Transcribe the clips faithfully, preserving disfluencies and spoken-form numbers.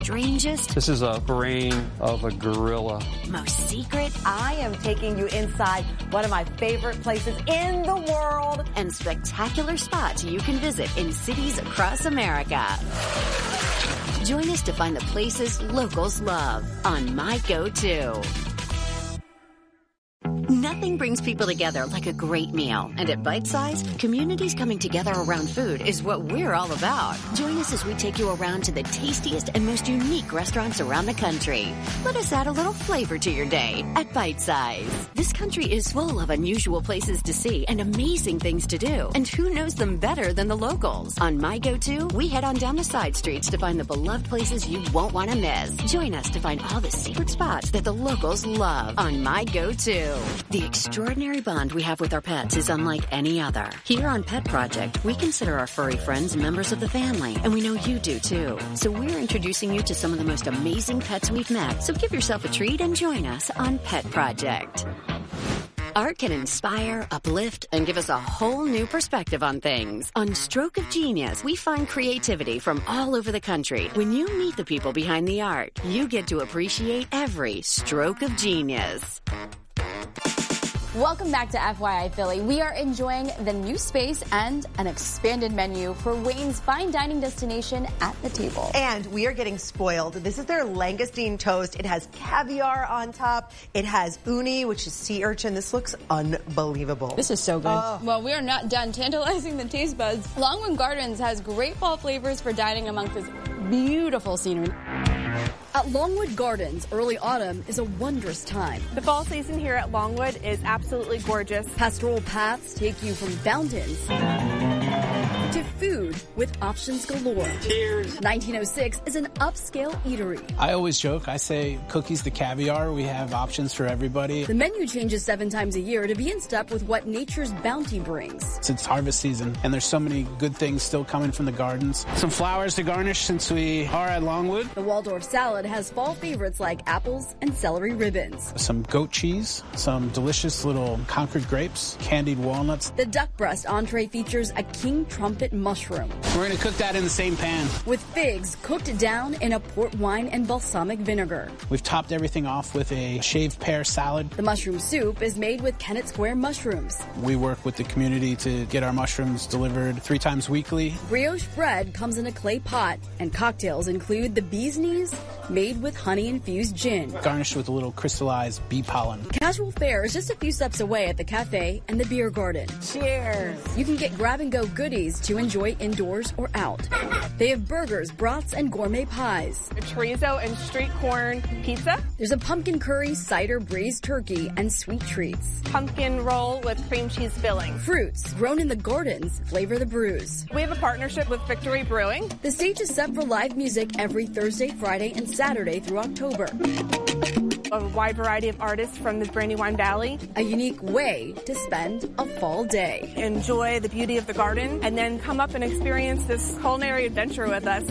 Strangest? This is a brain of a gorilla. Most secret? I am taking you inside one of my favorite places in the world. And spectacular spots you can visit in cities across America. Join us to find the places locals love on My Go-To. Nothing brings people together like a great meal. And at Bite Size, communities coming together around food is what we're all about. Join us as we take you around to the tastiest and most unique restaurants around the country. Let us add a little flavor to your day at Bite Size. This country is full of unusual places to see and amazing things to do. And who knows them better than the locals? On My Go-To, we head on down the side streets to find the beloved places you won't want to miss. Join us to find all the secret spots that the locals love on My Go-To. The extraordinary bond we have with our pets is unlike any other. Here on Pet Project, we consider our furry friends members of the family, and we know you do too. So we're introducing you to some of the most amazing pets we've met. So give yourself a treat and join us on Pet Project. Art can inspire, uplift, and give us a whole new perspective on things. On Stroke of Genius, we find creativity from all over the country. When you meet the people behind the art, you get to appreciate every stroke of genius. Welcome back to F Y I Philly. We are enjoying the new space and an expanded menu for Wayne's fine dining destination at the table. And we are getting spoiled. This is their langoustine toast. It has caviar on top. It has uni, which is sea urchin. This looks unbelievable. This is so good. Oh. Well, we are not done tantalizing the taste buds. Longwood Gardens has great fall flavors for dining amongst this beautiful scenery. At Longwood Gardens, early autumn is a wondrous time. The fall season here at Longwood is absolutely gorgeous. Pastoral paths take you from fountains to food with options galore. Cheers! nineteen oh six is an upscale eatery. I always joke, I say cookies to caviar. We have options for everybody. The menu changes seven times a year to be in step with what nature's bounty brings. It's harvest season, and there's so many good things still coming from the gardens. Some flowers to garnish since we are at Longwood. The Waldorf salad has fall favorites like apples and celery ribbons. Some goat cheese, some delicious little Concord grapes, candied walnuts. The duck breast entree features a king trumpet mushroom. We're going to cook that in the same pan. With figs cooked down in a port wine and balsamic vinegar. We've topped everything off with a shaved pear salad. The mushroom soup is made with Kennett Square mushrooms. We work with the community to get our mushrooms delivered three times weekly. Brioche bread comes in a clay pot, and cocktails include the bee's knees, made with honey-infused gin. Garnished with a little crystallized bee pollen. Casual fare is just a few steps away at the cafe and the beer garden. Cheers! You can get grab-and-go goodies to enjoy indoors or out. They have burgers, brats, and gourmet pies. A chorizo and street corn pizza. There's a pumpkin curry, cider, braised turkey, and sweet treats. Pumpkin roll with cream cheese filling. Fruits grown in the gardens flavor the brews. We have a partnership with Victory Brewing. The stage is set for live music every Thursday, Friday, and Saturday through October. A wide variety of artists from the Brandywine Valley. A unique way to spend a fall day. Enjoy the beauty of the garden and then come up and experience this culinary adventure with us.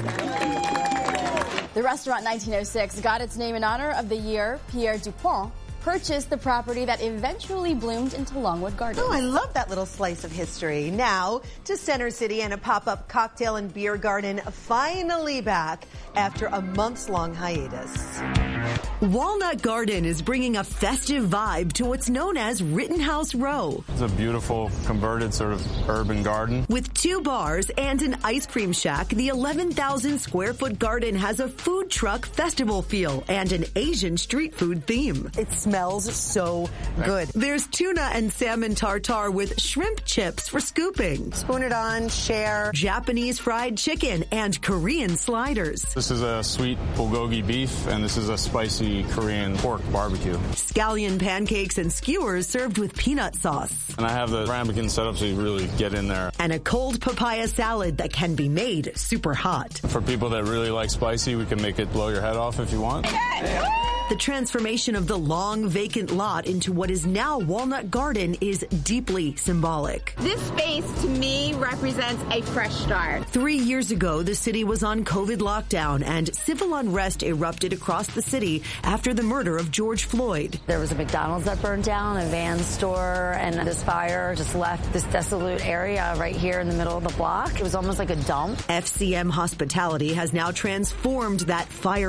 The restaurant nineteen oh six got its name in honor of the year Pierre Dupont purchased the property that eventually bloomed into Longwood Gardens. Oh, I love that little slice of history. Now to Center City and a pop-up cocktail and beer garden finally back after a months-long hiatus. Walnut Garden is bringing a festive vibe to what's known as Rittenhouse Row. It's a beautiful, converted sort of urban garden. With two bars and an ice cream shack, the eleven thousand square foot garden has a food truck festival feel and an Asian street food theme. It smells so good. There's tuna and salmon tartare with shrimp chips for scooping. Spoon it on, share. Japanese fried chicken and Korean sliders. This is a sweet bulgogi beef, and this is a spicy Korean pork barbecue. Scallion pancakes and skewers served with peanut sauce. And I have the ramekin set up so you really get in there. And a cold papaya salad that can be made super hot. For people that really like spicy, we can make it blow your head off if you want. The transformation of the long vacant lot into what is now Walnut Garden is deeply symbolic. This space, to me, represents a fresh start. Three years ago, the city was on COVID lockdown and civil unrest erupted across the city after the murder of George Floyd. There was a McDonald's that burned down, a Vans store, and this fire just left this desolate area right here in the middle of the block. It was almost like a dump. F C M Hospitality has now transformed that fire